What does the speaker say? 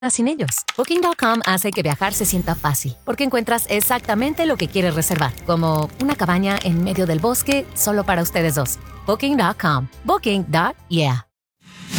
sin ellos. Booking.com hace que viajar se sienta fácil, porque encuentras exactamente lo que quieres reservar, como una cabaña en medio del bosque solo para ustedes dos. Booking.com. Booking.yeah.